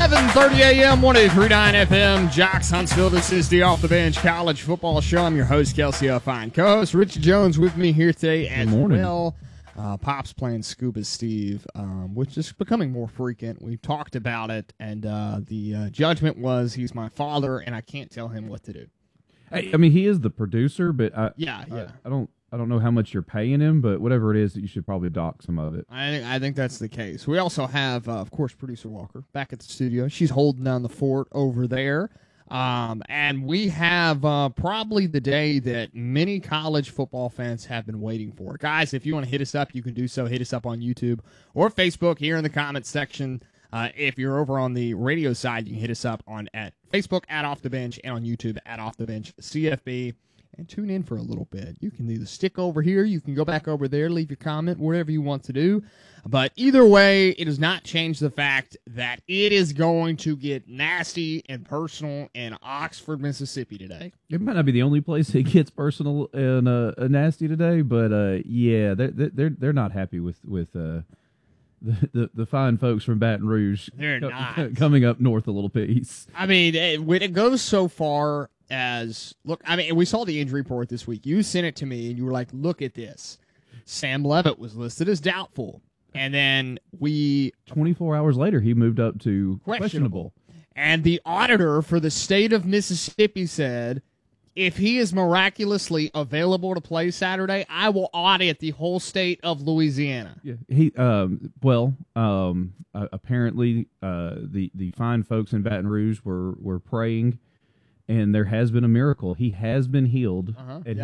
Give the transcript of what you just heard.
11:30 a.m., 103.9 FM, Jocks Huntsville. This is the Off the Bench College Football Show. I'm your host, Kelsey Fine. Co-host Richard Jones with me here today as well. Pop's playing Scuba Steve, which is becoming more frequent. We've talked about it, and the judgment was he's my father, and I can't tell him what to do. I mean, he is the producer, but I don't know how much you're paying him, but whatever it is, you should probably dock some of it. I think that's the case. We also have, of course, producer Walker back at the studio. She's holding down the fort over there. And we have probably the day that many college football fans have been waiting for. Guys, if you want to hit us up, you can do so. Hit us up on YouTube or Facebook here in the comments section. If you're over on the radio side, you can hit us up at Facebook at Off the Bench and on YouTube at Off the Bench CFB. And tune in for a little bit. You can either stick over here, you can go back over there, leave your comment, whatever you want to do. But either way, it does not change the fact that it is going to get nasty and personal in Oxford, Mississippi today. It might not be the only place it gets personal and nasty today, but yeah, they're not happy with the fine folks from Baton Rouge. They're not coming up north a little piece. I mean, when it goes so far as we saw the injury report this week. You sent it to me, and you were like, "Look at this." Sam Levitt was listed as doubtful, and then 24 hours later, he moved up to questionable. And the auditor for the state of Mississippi said, if he is miraculously available to play Saturday, I will audit the whole state of Louisiana. Yeah, apparently, the fine folks in Baton Rouge were praying. And there has been a miracle. He has been healed, and